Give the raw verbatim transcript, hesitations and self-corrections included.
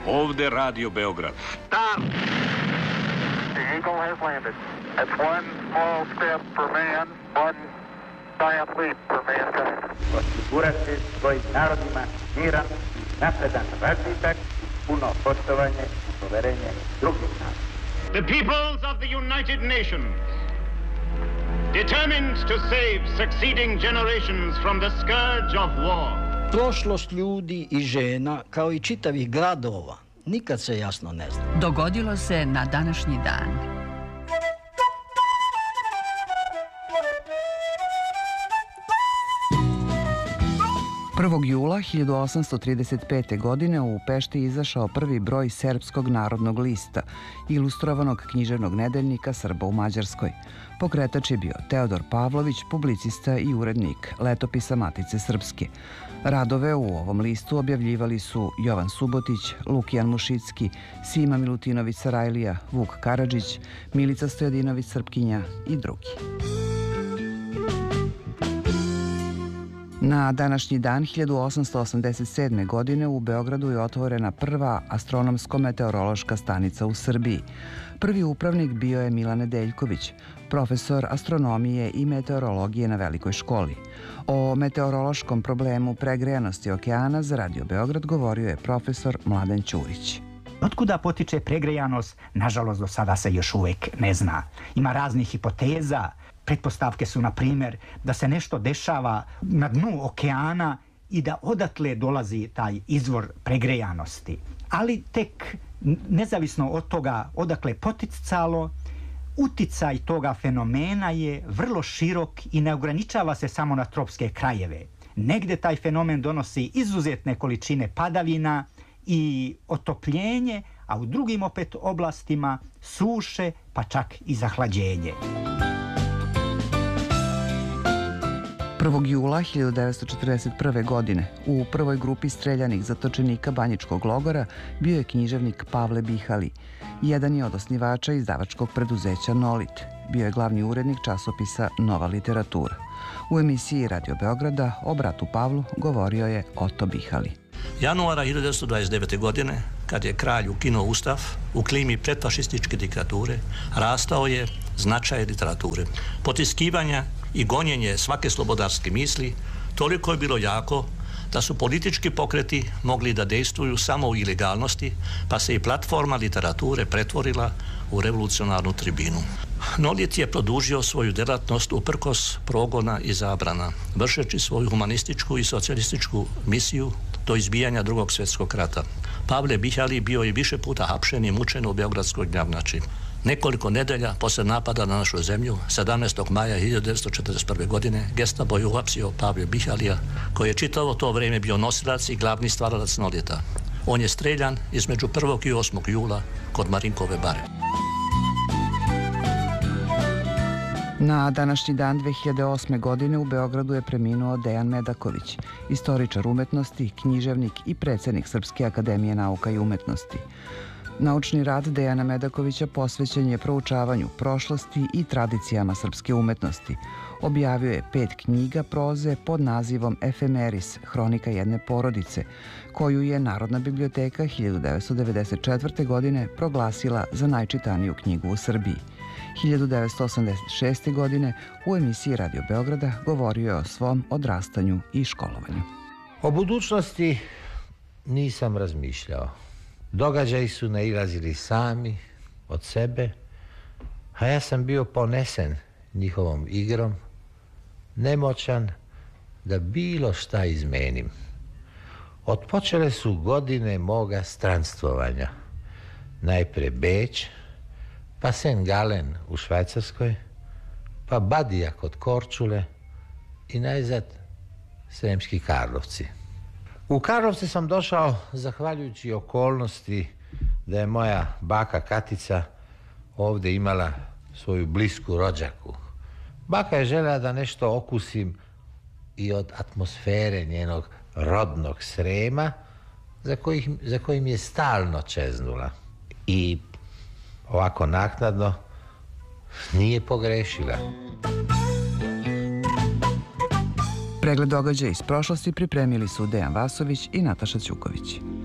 Ovde Radio Beograd. Stop! The Eagle has landed. That's one small step for man, one giant leap for mankind. Osigurati svojim narodima miran i napredan razvitak, puno poštovanje i poverenje drugih naroda. The peoples of the United Nations, determined to save succeeding generations from the scourge of war. Prošlost ljudi i žena, kao i čitavih gradova, nikad se jasno ne zna. Dogodilo se na današnji dan. prvog jula hiljadu osamsto trideset pete. godine u Pešti izašao prvi broj Serbskog narodnog lista, ilustrovanog književnog nedeljnika Srba u Mađarskoj. Pokretač je bio Teodor Pavlović, publicista i urednik Letopisa Matice Srpske. Radove u ovom listu objavljivali su Jovan Subotić, Lukijan Mušicki, Sima Milutinović Sarajlija, Vuk Karadžić, Milica Stojadinović Srpkinja i drugi. Na današnji dan hiljadu osamsto osamdeset sedme. godine u Beogradu je otvorena prva astronomsko-meteorološka stanica u Srbiji. Prvi upravnik bio je Milan Nedeljković, profesor astronomije i meteorologije na Velikoj školi. O meteorološkom problemu pregrejanosti okeana za Radio Beograd govorio je profesor Mladen Ćurić. Otkuda potiče pregrejanost, nažalost do sada se još uvek ne zna. Ima raznih hipoteza. Pretpostavke su, na primjer, da se nešto dešava na dnu okeana i da odatle dolazi taj izvor pregrejanosti. Ali tek nezavisno od toga odakle poticalo, uticaj toga fenomena je vrlo širok i ne ograničava se samo na tropske krajeve. Negde taj fenomen donosi izuzetne količine padavina i otopljenje, a u drugim opet oblastima suše, pa čak i zahlađenje. prvog jula hiljadu devetsto četrdeset prve. godine u prvoj grupi streljanih zatočenika Banjičkog logora bio je književnik Pavle Bihali. Jedan je od osnivača izdavačkog preduzeća Nolit. Bio je glavni urednik časopisa Nova literatura. U emisiji Radio Beograda o bratu Pavlu govorio je Oto Bihali. Januara hiljadu devetsto dvadeset devete. godine, kad je kralj ukinuo ustav u klimi predfašističke diktature, rastao je značaj literature. Potiskivanja i gonjenje svake slobodarske misli toliko je bilo jako da su politički pokreti mogli da dejstvuju samo u ilegalnosti, pa se i platforma literature pretvorila u revolucionarnu tribinu. Nolit je produžio svoju delatnost uprkos progona i zabrana, vršeći svoju humanističku i socijalističku misiju do izbijanja Drugog svjetskog rata. Pavle Bihali bio je više puta hapšen i mučen u Beogradskoj gnjavnači. Nekoliko nedelja posle napada na našu zemlju, sedamnaestog maja hiljadu devetsto četrdeset prve. godine, Gestapo je uhapsio Pavle Bihalija, koji je čitavo to vreme bio nosilac i glavni stvaralac Nolita. On je streljan između prvog i osmog jula kod Marinkove bare. Na današnji dan dve hiljade osme. godine u Beogradu je preminuo Dejan Medaković, istoričar umetnosti, književnik i predsjednik Srpske akademije nauka i umetnosti. Naučni rad Dejana Medakovića posvećen je proučavanju prošlosti i tradicijama srpske umetnosti. Objavio je pet knjiga proze pod nazivom Efemeris, hronika jedne porodice, koju je Narodna biblioteka hiljadu devetsto devedeset četvrte. godine proglasila za najčitaniju knjigu u Srbiji. hiljadu devetsto osamdeset šeste. godine u emisiji Radio Beograda govorio je o svom odrastanju i školovanju. O budućnosti nisam razmišljao. Događaji su nailazili sami od sebe, a ja sam bio ponesen njihovom igrom, nemoćan da bilo šta izmenim. Otpočele su godine moga stranstvovanja. Najpre Beč, pa Saint Gallen u Švajcarskoj, pa Badija kod Korčule i najzad Sremski Karlovci. U Karlovce sam došao zahvaljujući okolnosti da je moja baka Katica ovdje imala svoju blisku rođaku. Baka je željela da nešto okusim i od atmosfere njenog rodnog Srema, za, kojih, za kojim je stalno čeznula. I ovako naknadno nije pogrešila. Pregled događaja iz prošlosti pripremili su Dejan Vasović i Nataša Ćuković.